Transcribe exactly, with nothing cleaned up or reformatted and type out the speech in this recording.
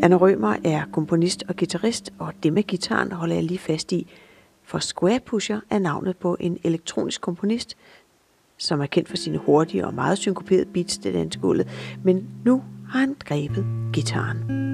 Anna Rømer er komponist og guitarist, og det med gitaren holder jeg lige fast i, for Squarepusher er navnet på en elektronisk komponist, som er kendt for sine hurtige og meget synkoperede beats til dansegulvet, men nu har han grebet gitaren.